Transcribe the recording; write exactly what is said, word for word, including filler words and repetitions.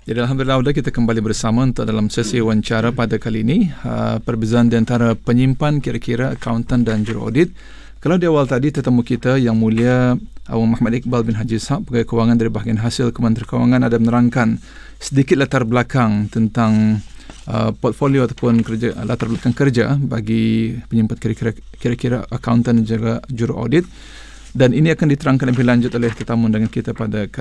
Jadi Alhamdulillah kita kembali bersama untuk dalam sesi wawancara pada kali ini. Uh, perbezaan di antara penyimpan, kira-kira akauntan dan juru audit. Kalau di awal tadi tetamu kita Yang Mulia Awang Muhammad Iqbal bin Haji Ishaq, Pegawai Kewangan dari Bahagian Hasil Kementerian Kewangan, ada menerangkan sedikit latar belakang tentang uh, portfolio ataupun kerja, latar belakang kerja bagi penyimpan kira-kira, kira-kira akauntan dan juga juru audit. Dan ini akan diterangkan lebih lanjut oleh tetamu dengan kita pada kali